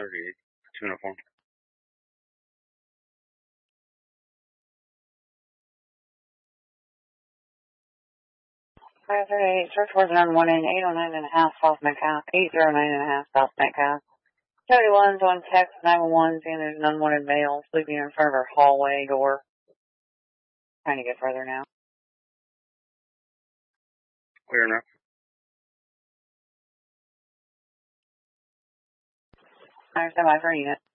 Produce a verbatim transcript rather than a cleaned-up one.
thirty-eight, two uniform. five thirty-eight, search four zero one in eight oh nine and a half South Metcalf, eight oh nine and a half South Metcalf. seventy-one's on text nine one one, saying there's an unwanted male sleeping in front of her hallway door. Trying to get further now. Clear enough. I stand by for a unit.